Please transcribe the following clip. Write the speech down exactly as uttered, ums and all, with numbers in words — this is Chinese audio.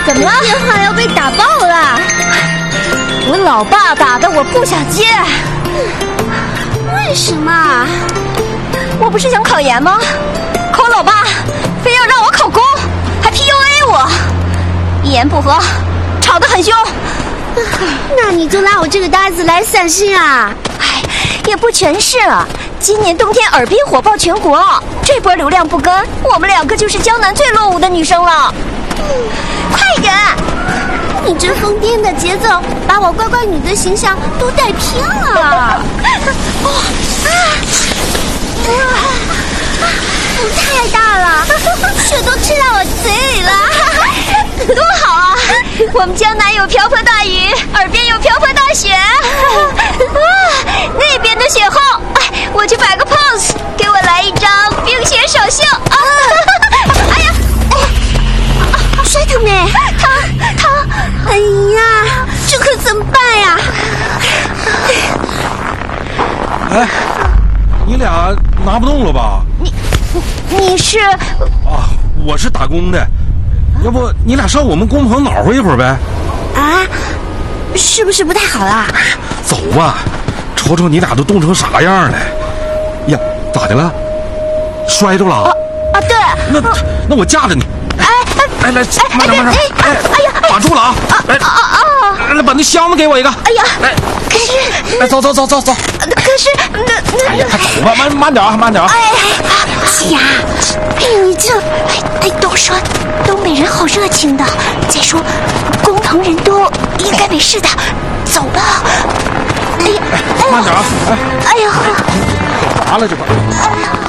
怎么了？ 电话要被打爆了。 我老爸打的，我不想接。 为什么？ 我不是想考研吗？可我老爸非要让我考公，还 P U A 我，一言不合，吵得很凶。 那你就拉我这个搭子来散心啊！ 哎，也不全是啊。今年冬天耳鬓火爆全国，这波流量不跟，我们两个就是江南最落伍的女生了。嗯，快点！ 你这疯癫的节奏，把我乖乖女的形象都带偏了。啊啊！风太大了，血都吃到我嘴里了。 多好啊！我们江南有瓢泼大雨，耳边有瓢泼大雪。啊，那边的雪后，哎，我去摆个 pose， 给我来一张冰雪首秀啊！哎呀， 哎，摔疼没？ 疼疼！ 哎呀，这可怎么办呀？ 哎，你俩拿不动了吧？ 你你是？ 啊，我是打工的。要不你俩上我们工棚暖和一会儿呗？ 啊，是不是不太好啦？ 走吧，瞅瞅你俩都冻成啥样了。呀，咋的了？摔着了？ 啊啊，对。 那那我架着你。 哎哎，来，慢点慢点。 哎哎呀， 把住了啊！来啊啊！ 来，把那箱子给我一个。 哎呀， 来， 可是， 来，走走走走走。 可是那那。 哎呀，快走吧，慢慢点啊，慢点啊。 哎哎呀，哎你这，哎哎，都说东北人好热情的，再说工棚人多，应该没事的，走吧。哎呀， 慢点啊！哎， 哎呀， 滑了这边。 哎呀。